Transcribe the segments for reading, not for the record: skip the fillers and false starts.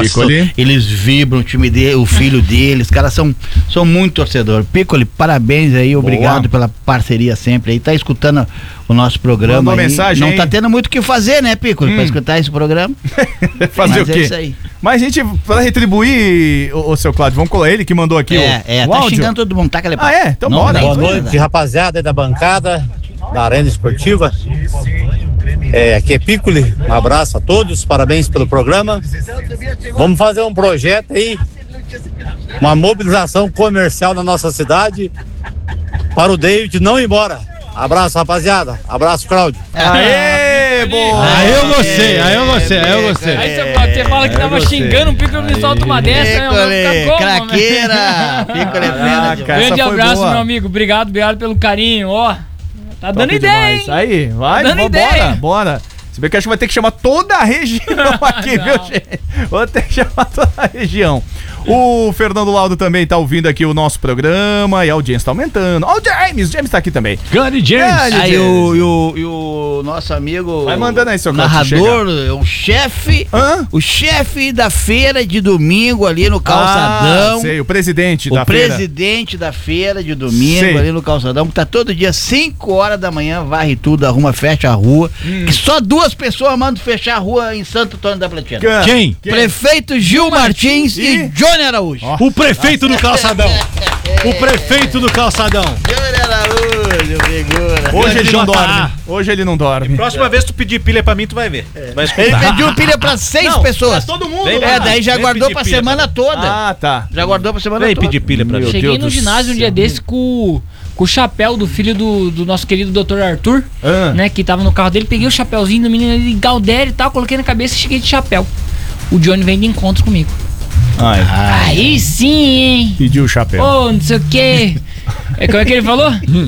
gostam, eles vibram, o time dele, o filho deles, os caras são muito torcedores. Piccoli, parabéns aí, obrigado pela parceria sempre aí, tá escutando o nosso programa aí. Mensagem, não hein? tá tendo muito o que fazer, né, Piccoli, pra escutar esse programa. Fazer mas o quê? É isso aí. Mas a gente, pra retribuir, o seu Cláudio, vamos colar ele que mandou aqui o tá áudio. xingando todo mundo, tá, Caleb? Então bora. Boa noite, rapaziada da bancada da Arena Esportiva. Aqui é Piccoli, um abraço a todos, parabéns pelo programa. Vamos fazer um projeto aí, uma mobilização comercial na nossa cidade para o David não ir embora. Abraço, rapaziada. Abraço, Cláudio. Aê, boa! Aí eu gostei. Aí você fala que tava xingando, o Piccoli me solta uma dessa, Piccoli, craqueira. Piccoli é fera. Grande abraço, meu amigo. Obrigado pelo carinho, ó. Tá dando ideia, hein? Aí, vai, bora. Se bem que acho que vai ter que chamar toda a região aqui, viu, gente? Vou ter que chamar toda a região. O Fernando Laudo também tá ouvindo aqui o nosso programa e a audiência tá aumentando. Ó, o James tá aqui também. Grande James. Aí o nosso amigo... Vai mandando aí, seu narrador, o chefe da feira de domingo ali no Calçadão. Sei, o presidente da feira. O presidente da feira de domingo ali no Calçadão, que tá todo dia 5 horas da manhã, varre tudo, arruma, fecha a rua. Que só 2 pessoas mandam fechar a rua em Santo Antônio da Platina. Quem? Prefeito Gil Martins e Johnny Araújo. O prefeito do Calçadão. O prefeito do Calçadão. Johnny Araújo, figura. Hoje ele não dorme. Próxima vez que tu pedir pilha pra mim, tu vai ver. Vai escutar. Ele pediu pilha pra 6 pessoas. Pra todo mundo. Daí já guardou pra semana toda. Tá. Já guardou pra semana toda. Vem pedir pilha pra mim. Cheguei no ginásio um dia desse com o chapéu do filho do nosso querido Dr. Arthur, né, que tava no carro dele. Peguei o chapéuzinho do menino ali, Galdério e tal, coloquei na cabeça e cheguei de chapéu. O Johnny vem de encontro comigo. Aí sim, hein? Pediu o chapéu. Não sei o quê. Como é que ele falou?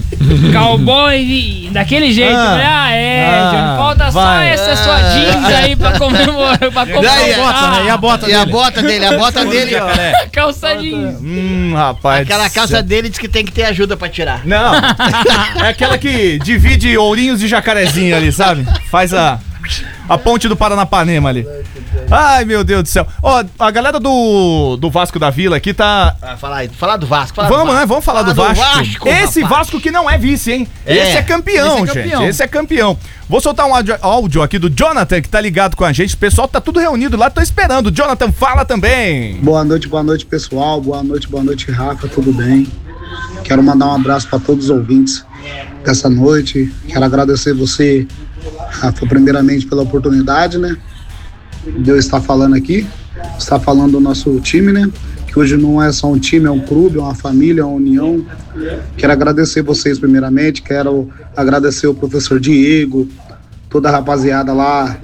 Cowboy daquele jeito. Johnny, falta só essa sua jeans aí pra comemorar. E a bota dele, ó. Calça jeans. Rapaz. Aquela calça dele diz que tem que ter ajuda pra tirar. Não. É aquela que divide Ourinhos e Jacarezinho ali, sabe? Faz a ponte do Paranapanema ali. Ai, meu Deus do céu. Ó, a galera do Vasco da Vila aqui tá... Falar do Vasco. Vamos falar do Vasco. Esse Vasco que não é vice, hein? Esse é campeão, gente. Esse é campeão. Vou soltar um áudio aqui do Jonathan, que tá ligado com a gente. O pessoal tá tudo reunido lá, tô esperando. Jonathan, fala também. Boa noite, pessoal. Boa noite, Rafa, tudo bem? Quero mandar um abraço para todos os ouvintes dessa noite. Quero agradecer você, Rafa, primeiramente pela oportunidade, né? De eu estar falando aqui, estar falando do nosso time, né? Que hoje não é só um time, é um clube, é uma família, é uma união. Quero agradecer vocês primeiramente, quero agradecer o professor Diego, toda a rapaziada lá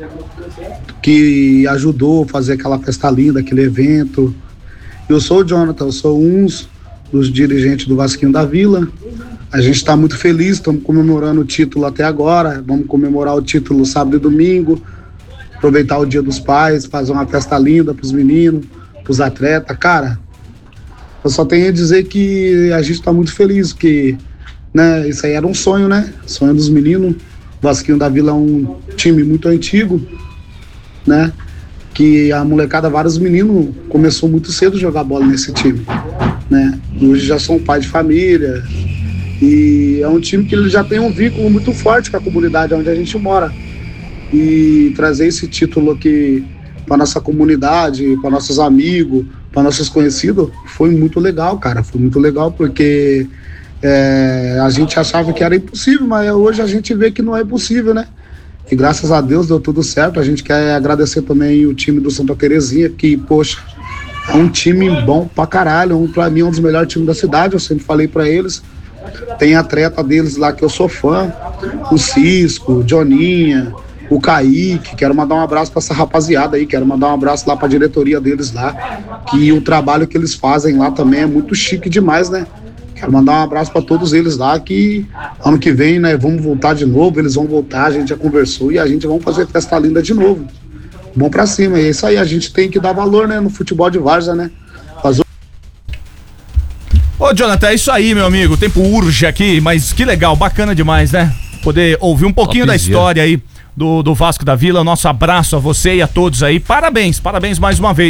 que ajudou a fazer aquela festa linda, aquele evento. Eu sou o Jonathan, eu sou um dos dirigentes do Vasquinho da Vila. A gente está muito feliz, estamos comemorando o título até agora, vamos comemorar o título sábado e domingo, aproveitar o Dia dos Pais, fazer uma festa linda para os meninos, para os atletas. Cara, eu só tenho a dizer que a gente está muito feliz, porque, né, isso aí era um sonho, né? Sonho dos meninos. O Vasquinho da Vila é um time muito antigo, né? Que a molecada, vários meninos, começou muito cedo a jogar bola nesse time, né? Hoje já são pai de família e é um time que ele já tem um vínculo muito forte com a comunidade onde a gente mora. E trazer esse título aqui para nossa comunidade, para nossos amigos, para nossos conhecidos, foi muito legal, cara. Foi muito legal porque a gente achava que era impossível, mas hoje a gente vê que não é possível, né? E graças a Deus deu tudo certo. A gente quer agradecer também o time do Santa Terezinha, que, poxa, é um time bom pra caralho. Pra mim, é um dos melhores times da cidade, eu sempre falei pra eles. Tem atleta deles lá que eu sou fã, o Cisco, o Joninha, o Kaique. Quero mandar um abraço pra essa rapaziada aí, quero mandar um abraço lá pra diretoria deles lá, que o trabalho que eles fazem lá também é muito chique demais, né? Quero mandar um abraço para todos eles lá, que ano que vem, né, vamos voltar de novo, eles vão voltar, a gente já conversou e a gente vai fazer festa linda de novo. Bom pra cima, e é isso aí, a gente tem que dar valor, né, no futebol de várzea, né? Ô, Jonathan, é isso aí, meu amigo, o tempo urge aqui, mas que legal, bacana demais, né? Poder ouvir um pouquinho da história aí do Vasco da Vila. Nosso abraço a você e a todos aí, parabéns mais uma vez.